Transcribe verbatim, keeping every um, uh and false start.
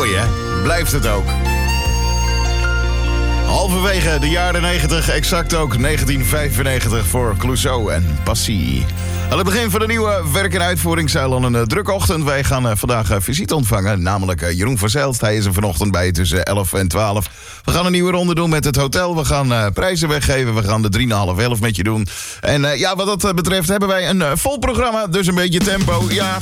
Mooi, hè? Blijft het ook. Halverwege de jaren negentig, exact ook negentien vijfennegentig voor Clouseau en Passie. Aan het begin van de nieuwe werk- en uitvoeringszeil aan een uh, drukke ochtend. Wij gaan uh, vandaag uh, visite ontvangen, namelijk uh, Jeroen van Zijlst. Hij is er vanochtend bij tussen elf en twaalf. We gaan een nieuwe ronde doen met het hotel. We gaan uh, prijzen weggeven. We gaan de drie komma vijf elf met je doen. En uh, ja, wat dat uh, betreft hebben wij een uh, vol programma, dus een beetje tempo. Ja,